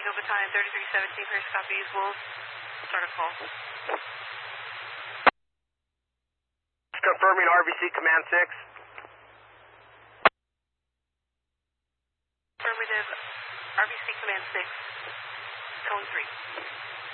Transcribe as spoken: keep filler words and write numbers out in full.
Eagle Battalion thirty-three seventeen, first copies, Wolf, start a call. Confirming R V C Command six. Affirmative, R V C Command six, cone three.